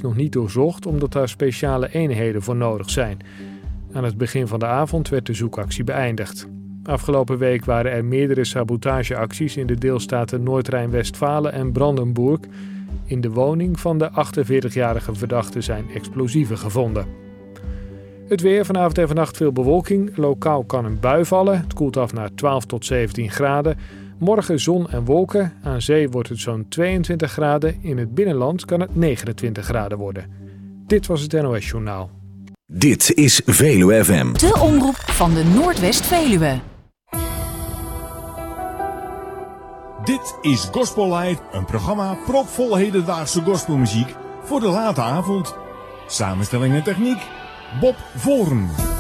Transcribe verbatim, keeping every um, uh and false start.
nog niet doorzocht omdat daar speciale eenheden voor nodig zijn. Aan het begin van de avond werd de zoekactie beëindigd. Afgelopen week waren er meerdere sabotageacties in de deelstaten Noord-Rijn-Westfalen en Brandenburg. In de woning van de achtenveertigjarige verdachte zijn explosieven gevonden. Het weer, vanavond en vannacht veel bewolking. Lokaal kan een bui vallen. Het koelt af naar twaalf tot zeventien graden. Morgen zon en wolken. Aan zee wordt het zo'n tweeëntwintig graden. In het binnenland kan het negenentwintig graden worden. Dit was het N O S Journaal. Dit is Veluwe F M. De omroep van de Noordwest-Veluwe. Dit is Gospel Live, een programma propvol hedendaagse gospelmuziek voor de late avond. Samenstelling en techniek, Bob Voorn.